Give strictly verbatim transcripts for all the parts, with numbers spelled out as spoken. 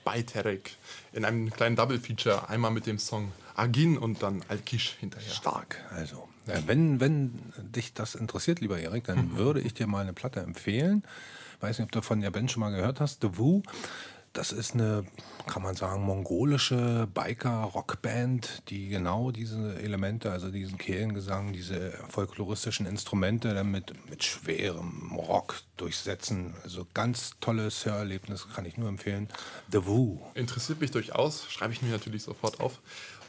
bei Terek in einem kleinen Double-Feature. Einmal mit dem Song Agin und dann Alkish hinterher. Stark. Also, äh, wenn, wenn dich das interessiert, lieber Erik, dann würde ich dir mal eine Platte empfehlen. Weiß nicht, ob du von der Band schon mal gehört hast. The Wu. Das ist eine, kann man sagen, mongolische Biker-Rockband, die genau diese Elemente, also diesen Kehlengesang, diese folkloristischen Instrumente dann mit, mit schwerem Rock durchsetzen. Also ganz tolles Hörerlebnis, kann ich nur empfehlen. The Wu. Interessiert mich durchaus, schreibe ich mir natürlich sofort auf.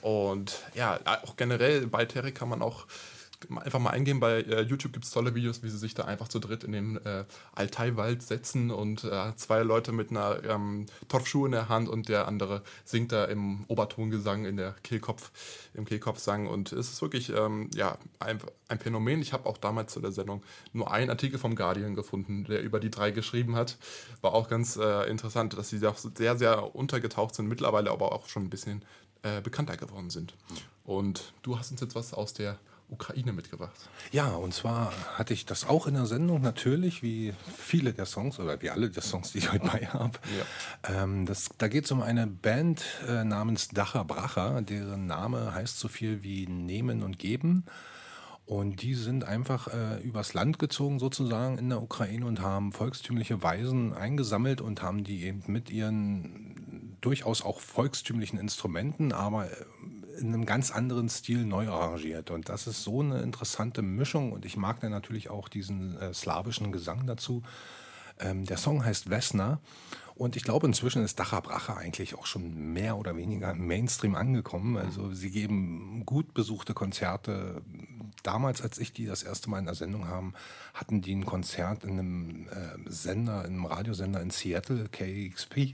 Und ja, auch generell bei Terek kann man auch einfach mal eingehen. Bei äh, YouTube gibt es tolle Videos, wie sie sich da einfach zu dritt in den äh, Altai-Wald setzen und äh, zwei Leute mit einer ähm, Torfschuh in der Hand und der andere singt da im Obertongesang in der Kehlkopf, im Kehlkopfsang. Und es ist wirklich ähm, ja, ein, ein Phänomen. Ich habe auch damals zu der Sendung nur einen Artikel vom Guardian gefunden, der über die drei geschrieben hat. War auch ganz äh, interessant, dass sie auch sehr, sehr untergetaucht sind, mittlerweile aber auch schon ein bisschen äh, bekannter geworden sind. Und du hast uns jetzt was aus der Ukraine mitgebracht. Ja, und zwar hatte ich das auch in der Sendung natürlich, wie viele der Songs oder wie alle der Songs, die ich heute bei habe. Ja. Ähm, das, da geht es um eine Band äh, namens Dacha Bracha, deren Name heißt so viel wie Nehmen und Geben. Und die sind einfach äh, übers Land gezogen sozusagen in der Ukraine und haben volkstümliche Weisen eingesammelt und haben die eben mit ihren durchaus auch volkstümlichen Instrumenten, aber in einem ganz anderen Stil neu arrangiert. Und das ist so eine interessante Mischung und ich mag dann natürlich auch diesen äh, slawischen Gesang dazu. Ähm, der Song heißt Vesna und ich glaube, inzwischen ist Dacha Bracha eigentlich auch schon mehr oder weniger im Mainstream angekommen. Also sie geben gut besuchte Konzerte. Damals, als ich die das erste Mal in der Sendung haben, hatten die ein Konzert in einem äh, Sender, in einem Radiosender in Seattle, K X P.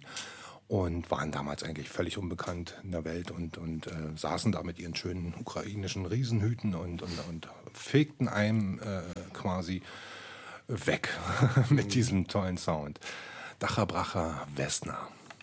Und waren damals eigentlich völlig unbekannt in der Welt und, und äh, saßen da mit ihren schönen ukrainischen Riesenhüten und, und, und fegten einem äh, quasi weg mit diesem tollen Sound. Dacha Bracha Vesna.